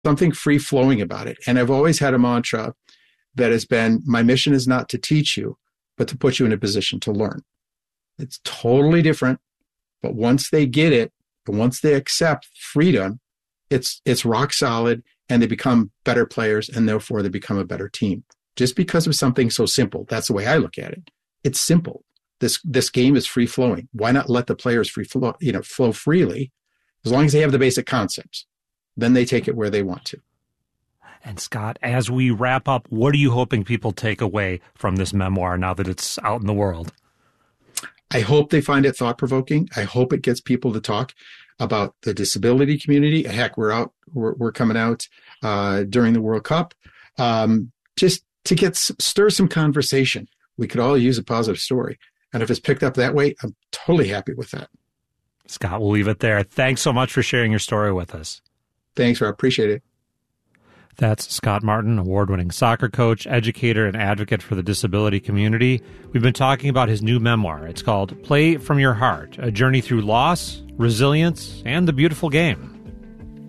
something free flowing about it. And I've always had a mantra that has been, my mission is not to teach you, but to put you in a position to learn. It's totally different. But once they get it, and once they accept freedom, it's rock solid, and they become better players, and therefore they become a better team. Just because of something so simple. That's the way I look at it. It's simple. This game is free flowing. Why not let the players flow freely, as long as they have the basic concepts? Then they take it where they want to. And Scott, as we wrap up, what are you hoping people take away from this memoir now that it's out in the world? I hope they find it thought-provoking. I hope it gets people to talk about the disability community. Heck, we're coming out during the World Cup, just to stir some conversation. We could all use a positive story. And if it's picked up that way, I'm totally happy with that. Scott, we'll leave it there. Thanks so much for sharing your story with us. Thanks, Rob. Appreciate it. That's Scott Martin, award-winning soccer coach, educator, and advocate for the disability community. We've been talking about his new memoir. It's called Play From Your Heart, a journey through loss, resilience, and the beautiful game.